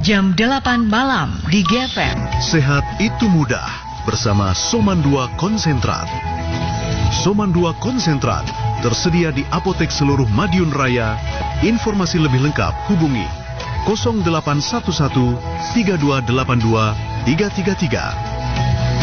jam 8 malam di GFM. Sehat itu mudah bersama Soman 2 Konsentrat. Soman 2 Konsentrat tersedia di apotek seluruh Madiun Raya. Informasi lebih lengkap hubungi 0811 3282 333.